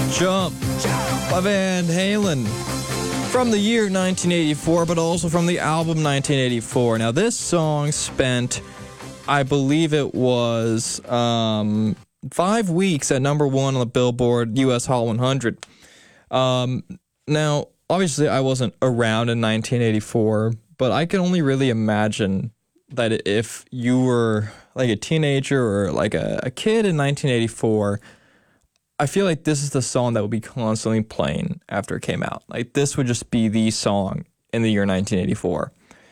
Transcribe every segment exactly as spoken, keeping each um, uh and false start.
Jump by Van Halen from the year nineteen eighty-four, but also from the album nineteen eighty-four. Now, this song spent, I believe it was um, five weeks at number one on the Billboard U S Hot one hundred. Um, now, obviously, I wasn't around in nineteen eighty-four, but I can only really imagine that if you were like a teenager or like a, a kid in nineteen eighty-four, I feel like this is the song that would be constantly playing after it came out. Like, this would just be the song in the year nineteen eighty-four.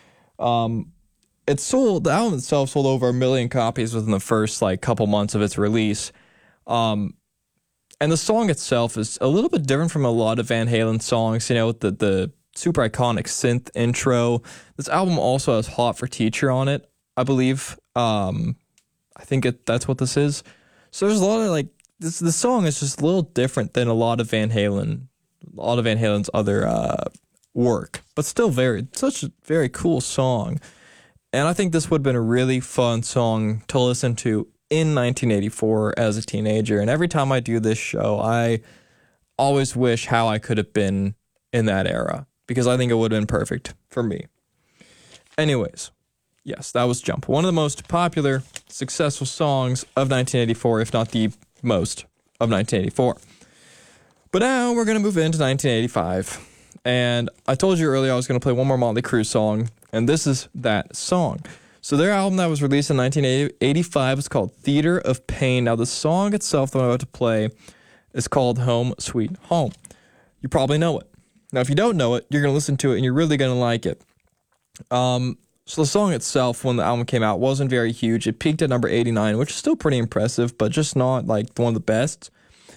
Um, it sold, the album itself sold over a million copies within the first, like, couple months of its release. Um, and the song itself is a little bit different from a lot of Van Halen songs, you know, with the, the super iconic synth intro. This album also has Hot for Teacher on it, I believe. Um, I think it, that's what this is. So there's a lot of, like, This the song is just a little different than a lot of Van Halen, a lot of Van Halen's other uh, work, but still very such a very cool song. And I think this would have been a really fun song to listen to in nineteen eighty-four as a teenager. And every time I do this show, I always wish how I could have been in that era, because I think it would have been perfect for me. Anyways, yes, that was Jump, one of the most popular, successful songs of nineteen eighty-four, if not the most of nineteen eighty-four. But now we're going to move into nineteen eighty-five. And I told you earlier I was going to play one more Motley Crue song, and this is that song. So their album that was released in nineteen eighty-five is called Theater of Pain. Now, the song itself that I'm about to play is called Home Sweet Home. You probably know it. Now, if you don't know it, you're going to listen to it, and you're really going to like it. Um... So the song itself, when the album came out, wasn't very huge. It peaked at number eighty-nine, which is still pretty impressive, but just not like one of the best.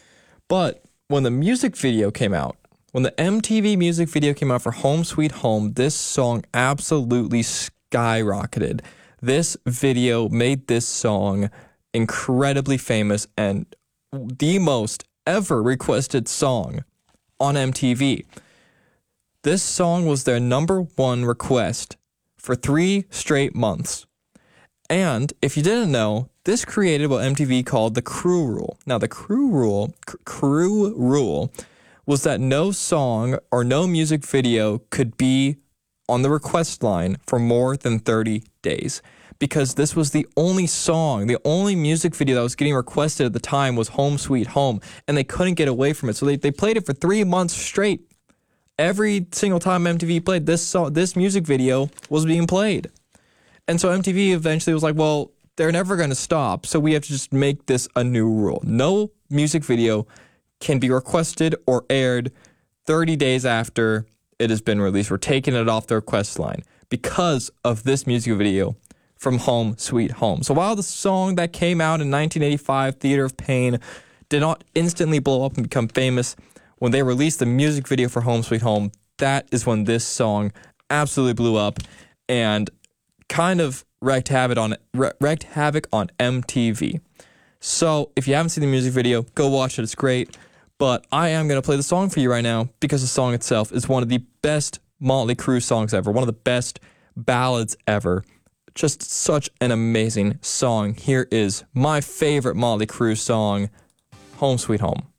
But when the music video came out, when the M T V music video came out for Home Sweet Home, this song absolutely skyrocketed. This video made this song incredibly famous and the most ever requested song on M T V. This song was their number one request for three straight months. And if you didn't know, this created what M T V called the Crue Rule. Now, the Crue Rule, C- Crue Rule was that no song or no music video could be on the request line for more than thirty days. Because this was the only song, the only music video that was getting requested at the time was Home Sweet Home, and they couldn't get away from it. So they, they played it for three months straight. Every single time M T V played this song, this music video was being played. And so M T V eventually was like, well, they're never going to stop, so we have to just make this a new rule. No music video can be requested or aired thirty days after it has been released. We're taking it off the request line because of this music video from Home Sweet Home. So while the song that came out in nineteen eighty-five, Theater of Pain, did not instantly blow up and become famous, when they released the music video for Home Sweet Home, that is when this song absolutely blew up and kind of wreaked havoc on wreaked havoc on M T V. So if you haven't seen the music video, go watch it. It's great. But I am going to play the song for you right now because the song itself is one of the best Motley Crue songs ever, one of the best ballads ever. Just such an amazing song. Here is my favorite Motley Crue song, Home Sweet Home.